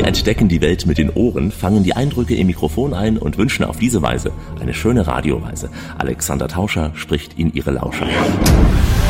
entdecken die Welt mit den Ohren, fangen die Eindrücke im Mikrofon ein und wünschen auf diese Weise eine schöne Radioreise. Alexander Tauscher spricht in ihre Lauscher.